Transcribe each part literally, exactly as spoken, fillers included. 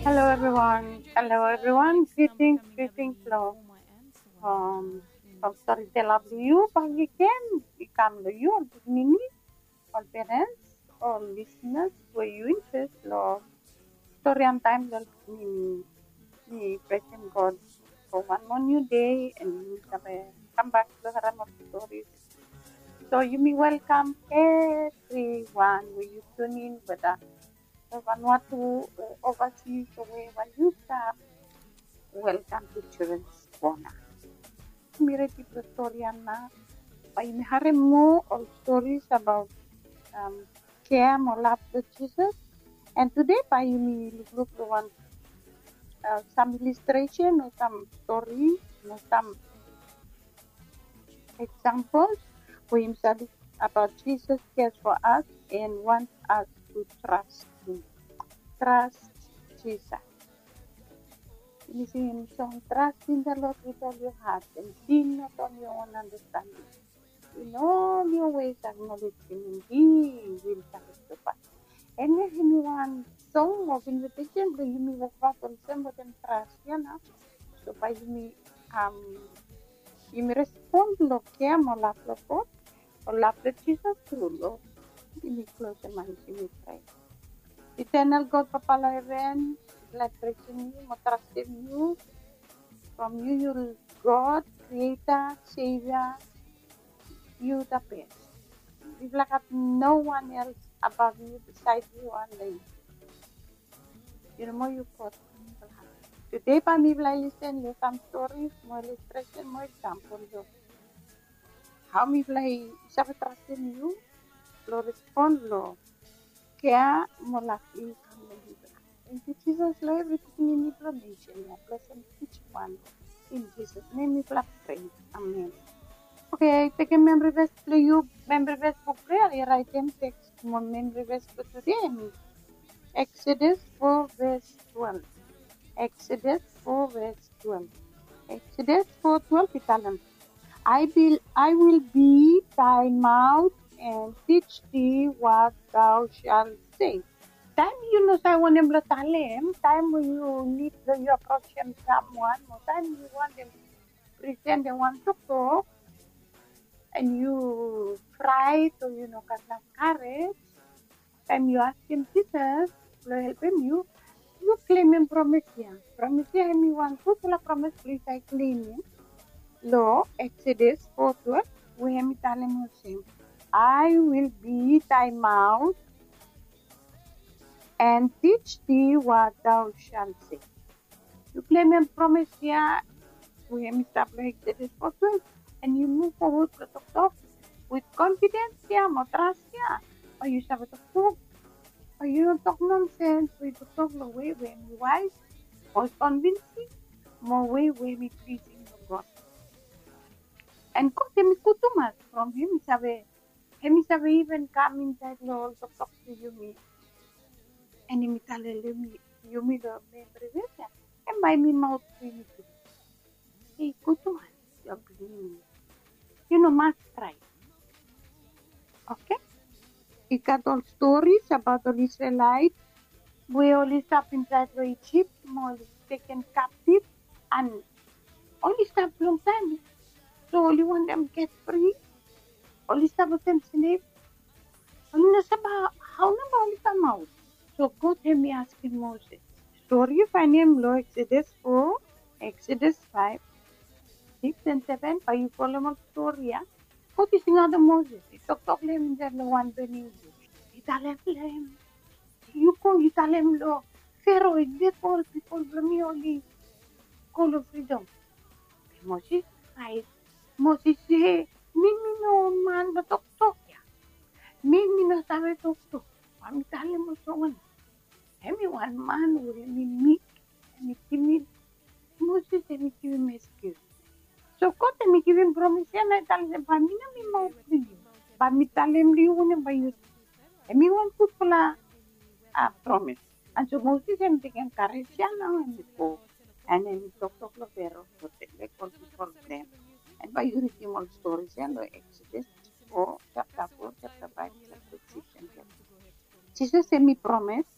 Hello everyone. Hello everyone. Greetings, greetings love. Um, from Storyteller to you, Pagiken, become the you, Mini, all parents, all listeners, where you interest love. Story and time will me, me praising God for one more new day and we have a come back to the run of stories. So you may welcome everyone where you tune in whether Vanuatu, uh, overseas, or wherever you come. Welcome to Children's Corner. Mirati Pretoriana, by Miharemo, all stories about um, care or love of Jesus. And today, by me, look one uh, some illustration or some stories or some examples for himself about Jesus cares for us and wants us to trust Him. Trust Jesus. You see in song, trust in the Lord with all your heart and lean not on your own understanding. In all your ways acknowledge Him and He will direct your path. And if anyone song of invitation, but you may walk back on some of them trust, you know. So by you may um you may respond lo que amo la flor or la Jesus through Lord. You may close your eyes, you may pray. Eternal God, Papa Heaven, like praising you, more trust in you. From you, you God, Creator, Savior, you the best. We like have no one else above you, beside you, under you. You know more you put. Today, by me, I listen to some stories, more illustration, more examples of how me play sabe trust in you, lo respond lo, kaya mo laki kami dito. In Jesus' name, everything in information, bless each one. In Jesus' name, we pray. Amen. Okay, take a memory verse for you. Memory verse for prayer. I write them text. More memory verse for today. Exodus four verse twelve. Exodus four verse twelve. Exodus four twelve. Italam. I will, I will be thy mouth and teach thee what thou shalt say. Time you know I want them to talem. Time when you need to you approach them someone. More time you want them pretend they want to talk. And you try to, you know, get that courage, and you ask him, Jesus, will help him, you, you claim him promise him. Promise him, you want to, la promise, please, I claim him. Law, Exodus four twelve, we have tell him, I will be thy mouth and teach thee what thou shalt say. You claim him promise here, we have established Exodus four twelve, and you move forward to talk with confidence, yeah, mo trust, yeah. Or you sabi to talk, or you don't talk nonsense, or you talk the way when you wise, or convincing, more way when we pleasing the God. And God, him kutumas from him, sabi, him sabi even come inside Lord to talk to you me, and him tell you you me the memory with ya, and by me mouth to you too. Hey, kutumas, you're blaming. You know, must try. Okay? It got all stories about the Israelites. We only stop inside the Egypt, more taken captive, and only stop long time. So only want them get free. Only stop with them slave. Only nasa ba, how na ba only come out? So God had me asking Moses. Story you find him low Exodus four, Exodus five, six and seven. Pa you follow my story, yeah? God is nga the Moses. He talk talk him in the one burning bush. He tell him, you call, you tell him, lo, Pharaoh, they call people from me only call of freedom. Moses cried. Moses say, Mimi no man ba tok tok ya. Mimi no sabi tok tok. Kami tali mo so one. Emi one man uri mi meek. Emi timid. Moses emi give him excuse. So kote emi give him promise yan na tali sa pa. Mina mi mau free. Ba mi tali him liu na ba yun. Emi one put pala a promise. And so Moses emi tingin courage yan na emi ko. And then talk talk lo pero. So they call people them. And by you read all stories, and Exodus four, chapter four, chapter five, chapter six, and chapter. Jesus sent me promise.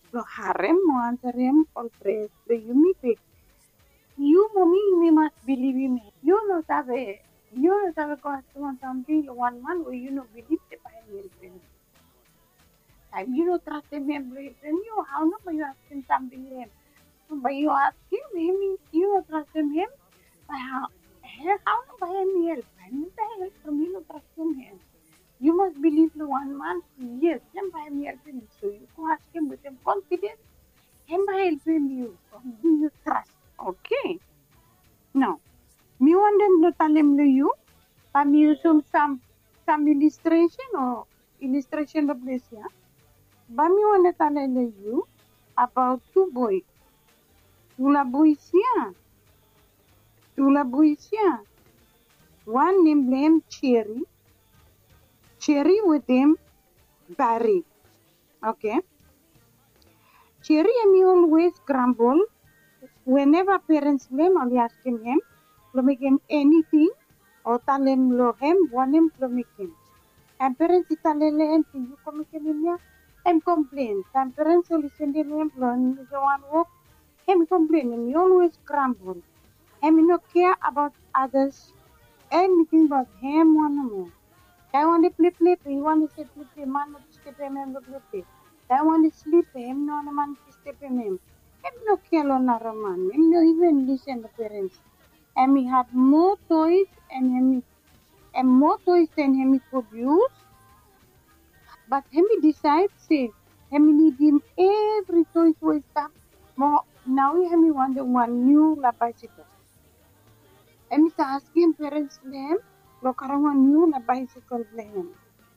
lo harem mo answerem all praise the yumi pick. You mommy me must believe me. You know sabe you know sabe ko hatuan something one man or you know believe the Bible. Time you know trust him and believe him. You how no but you ask him something him. But you ask him him you know trust him him. But how how no by him help? I mean the help from you know trust him him. You must believe the one man. Yes, him by him helping you. So you go ask him with him confidence. Him by helping you. Do you trust? Okay. Now, me want them to tell him to you. But me use some some some illustration or illustration of this yeah. But me want to tell him to you about two boys. Two la boys yeah. Two la boys yeah. One named him Cherry. Cherry with him Barry. Okay. Cherry and me always grumble. Whenever parents blame, I'll be asking him to make him anything or tell him lo him, want him to make him. And parents tell him to you come make him yeah, him complain. And parents will listen to him, learn the one work, him complain, and he always grumble. Him no care about others, anything but him one more. I want to play play, he want to say play play, man not to step him and play play. I want to sleep him, no man to step him. Him no care on our man, him no even listen to parents. And he had more toys and him and more toys than him could use. But him decide say him need him every toy to stuff. More now him want the one new la bicycle. Him asking parents them, look around one new la bicycle blame.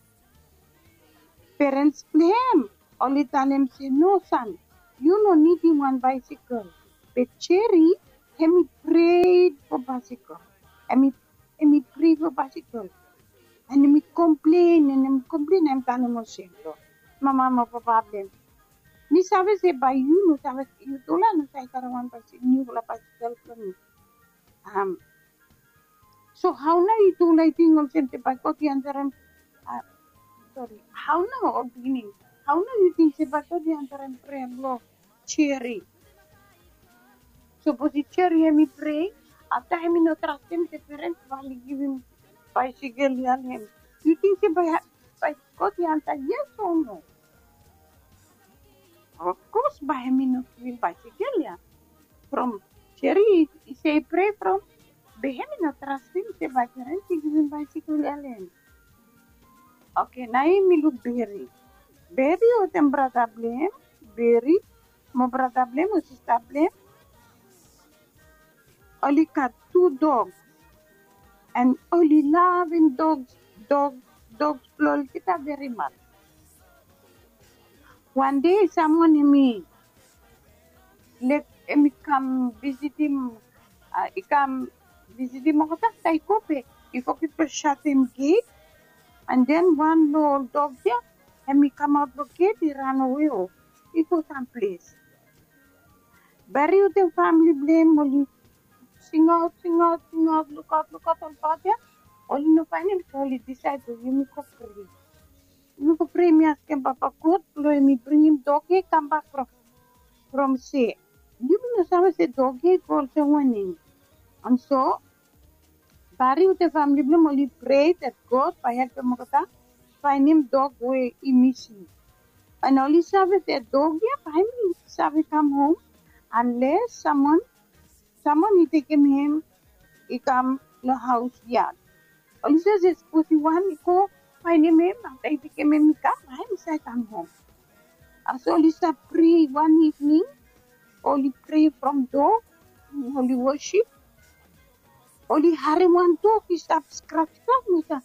Parents blame. Only tell him say, no son, you no need him one bicycle. But Cherry, him prayed for bicycle. And he prayed for bicycle. And him complain, and him complain, I'm telling him shame. Mama, mama, papa blame. Ni sabe say by you, no sabe, you told her no say one bicycle, new bicycle for me. Um, so how now you do like thing on same by the answer him, uh, sorry, how now or beginning? How now you think say by the answer him pray and blow Cherry? Suppose Cherry him pray, after him no trust him, the parents will give him bicycle and him. You think say by by God the answer yes or no? Of course by him no give him bicycle yeah. From Cherry he say pray from. Behim no trust him, say by parents he give him bicycle alien. Okay, now me look Berry. Berry or them brother blame, Berry, my brother blame, my sister blame. Only got two dogs, and only loving dogs, dogs, dogs lol kita very much. One day someone in me, let me come visit him, uh, he come visit him, ako tak tayo ko pe. If I could shut him gate, and then one little dog there, and me come out the gate, he ran away. Oh, he go someplace. Barry with the family blame, only sing out, sing out, sing out, look out, look out, all part there. Only no find him, so only decide to give me go pray. You go pray me ask him, Papa, good, blow me, bring him dog, he come back from, from say. You know, some say dog, he calls a warning. And so, Barry with the family blame only pray that God, by help him, find him dog way missing. And only Sabbath the dog yeah, find him Sabbath come home unless someone someone he take him him he come the house yard. Only says it's pussy one he go find him him after he take him him he come by himself come home. And so only pray one evening, only pray from dog, only worship. Only Harry one dog he stop scratch scratch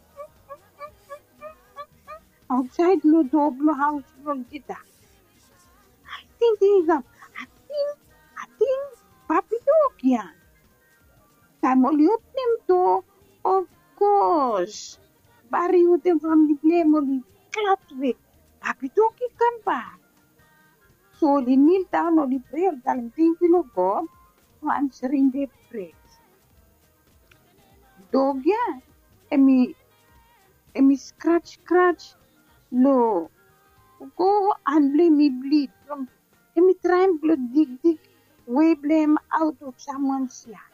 outside the door, the house, the guitar. I think they come. I think, I think, Papi dog, yeah. Time only open him door, of course. Barry with them from the blame only clapped with. Papi dog, he come back. So only kneel down, only pray, and tell him, thank you, Lord God, for answering their prayers. Dog, yeah. And me, and me scratch, scratch, low. Go and blame me bleed from him try and blood dig dig we blame out of someone's life.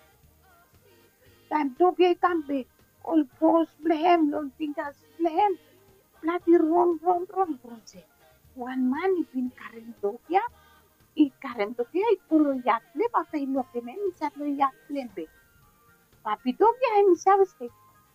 Time to get come back. All post blame, all fingers blame. Bloody wrong, wrong, wrong, wrong. One man he been carrying dog, yeah. He carrying dog, yeah. He pull yat play, but I look him and he said, yat play, be. Papi dog, yeah, himself say,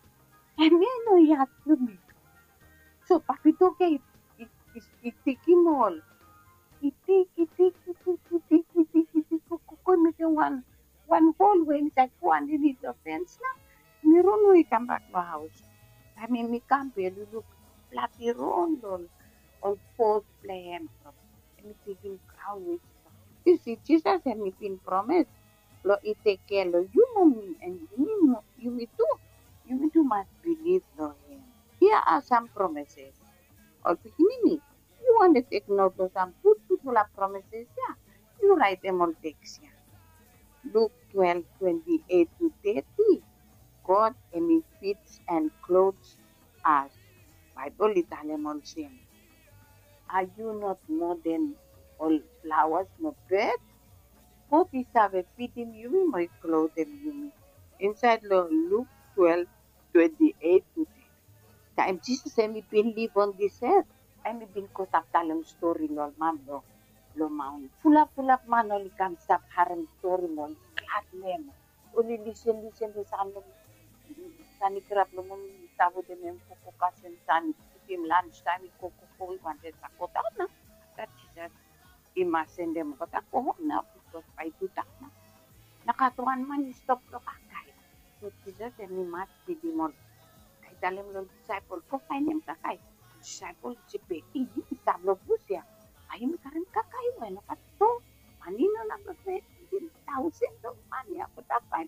I mean, no yat play. So, papi dog, yeah, he, he, he take him all. He take, he take, he take, he take, he take, he take, he make one, one hole where he's like, go underneath the fence now. Me run, we come back to the house. I mean, me can't be look bloody wrong, all post blame. Me taking crown with you see, Jesus and me been promised. Lo take care lo you know me and you know you me too. You me too must believe lo him. Here are some promises. All beginning. You want to take note of some good people promises, yeah. You write them all text, yeah. Luke twelve, twenty-eight to thirty. God and he feeds and clothes us. Bible Italian all same. Are you not more than all flowers, no birds? God is have feeding you, my clothing you. Inside Luke twelve, twenty-eight to thirty. Time Jesus and me been live on this earth. I me been caught up telling story lol man lo. Lo man. Full up, full up man only come stop harem story lol. Glad name. Only listen, listen to some Sani kirap lo mun tabo de mem kuku kasen sani tim lunch time kuku kuku wanted sakota na. That Jesus imasende mo kata ko na because by two tak na. Nakatuan man stop lo kakay. So Jesus and me must be the more. Kay dalim lo disciple ko kay nim kakay. Disciple si Betty di tablo busya. Ay mi karin kakay bueno kato. Manino na ko din thousand of money ako tapay.